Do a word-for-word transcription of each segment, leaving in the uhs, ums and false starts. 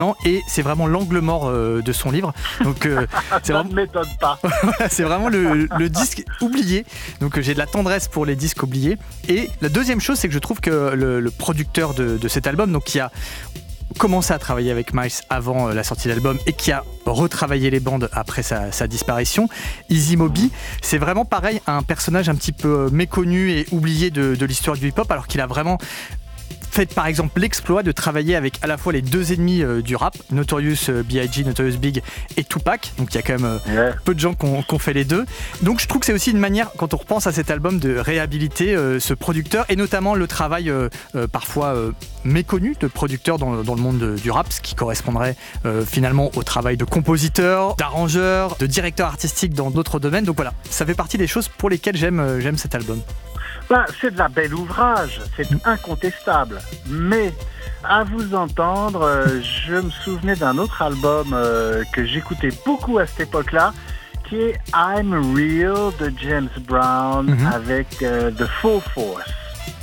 et c'est vraiment l'angle mort euh, de son livre. Donc euh, c'est Ça vraiment... ne m'étonne pas. c'est vraiment le, le disque oublié. Donc euh, j'ai de la tendresse pour les disques oubliés. Et la deuxième chose, c'est que je trouve que le, le producteur de, de cet album, donc qui a commencé à travailler avec Miles avant la sortie de l'album et qui a retravaillé les bandes après sa, sa disparition, Easy Moby, c'est vraiment pareil, un personnage un petit peu méconnu et oublié de, de l'histoire du hip-hop, alors qu'il a vraiment fait par exemple l'exploit de travailler avec à la fois les deux ennemis euh, du rap, Notorious euh, B I G, Notorious Big et Tupac, donc il y a quand même euh, Ouais. peu de gens qui ont, qui ont fait les deux. Donc je trouve que c'est aussi une manière, quand on repense à cet album, de réhabiliter euh, ce producteur et notamment le travail euh, euh, parfois euh, méconnu de producteur dans, dans le monde de- du rap, ce qui correspondrait euh, finalement au travail de compositeur, d'arrangeur, de directeur artistique dans d'autres domaines. Donc voilà, ça fait partie des choses pour lesquelles j'aime, euh, j'aime cet album. Ben, c'est de la belle ouvrage, c'est incontestable. Mais à vous entendre, euh, je me souvenais d'un autre album euh, que j'écoutais beaucoup à cette époque-là, qui est I'm Real de James Brown Mhm. avec euh, The Full Force.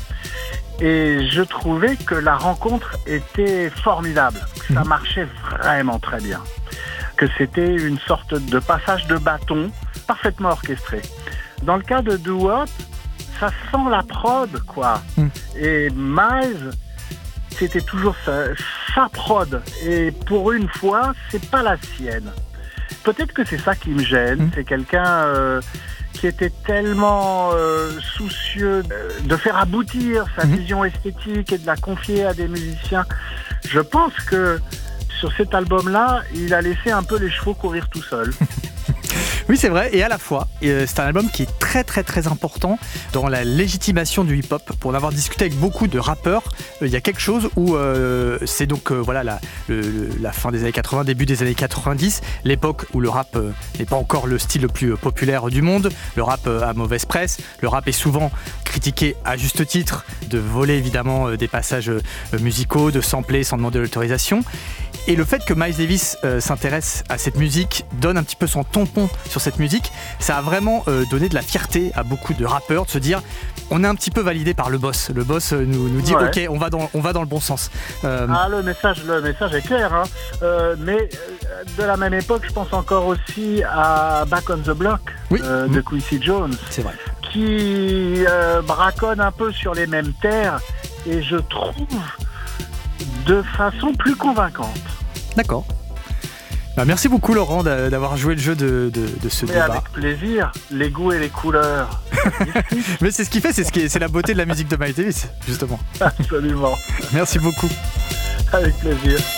Et je trouvais que la rencontre était formidable, que ça Mhm. marchait vraiment très bien, que c'était une sorte de passage de bâton parfaitement orchestré. Dans le cas de Do Wop, ça sent la prod, quoi. Mm. Et Miles, c'était toujours sa, sa prod. Et pour une fois, c'est pas la sienne. Peut-être que c'est ça qui me gêne. Mm. C'est quelqu'un euh, qui était tellement euh, soucieux de, de faire aboutir sa Mm. vision esthétique et de la confier à des musiciens. Je pense que sur cet album-là, il a laissé un peu les chevaux courir tout seul. Oui, c'est vrai, et à la fois, euh, c'est un album qui est très très très important dans la légitimation du hip-hop. Pour en avoir discuté avec beaucoup de rappeurs, euh, il y a quelque chose où euh, c'est donc euh, voilà la, le- le- la fin des années quatre-vingts, début des années quatre-vingt-dix, l'époque où le rap euh, n'est pas encore le style le plus euh, populaire du monde, le rap euh, a mauvaise presse, le rap est souvent critiqué à juste titre de voler évidemment euh, des passages euh, musicaux, de sampler sans demander l'autorisation. Et le fait que Miles Davis euh, s'intéresse à cette musique, donne un petit peu son tampon sur cette musique, ça a vraiment euh, donné de la fierté à beaucoup de rappeurs de se dire on est un petit peu validé par le boss. Le boss euh, nous, nous dit Ouais. ok, on va dans, on va dans le bon sens. Euh, Ah, le message, le message est clair, hein. Euh, mais euh, de la même époque, je pense encore aussi à Back on the Block Oui. euh, de Mmh. Quincy Jones, c'est vrai. qui euh, braconne un peu sur les mêmes terres et je trouve de façon plus convaincante. D'accord. Bah, merci beaucoup Laurent d'a- d'avoir joué le jeu de, de, de ce Mais débat. avec plaisir, les goûts et les couleurs. Mais c'est ce qui fait, c'est, ce qui est, c'est la beauté de la musique de Miles Davis, justement. Absolument. Merci beaucoup. Avec plaisir.